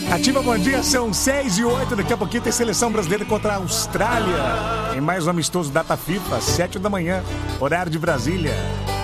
Ativa, bom dia, são 6h08. Daqui a pouquinho tem seleção brasileira contra a Austrália. Em mais um amistoso data FIFA, 7 da manhã, horário de Brasília.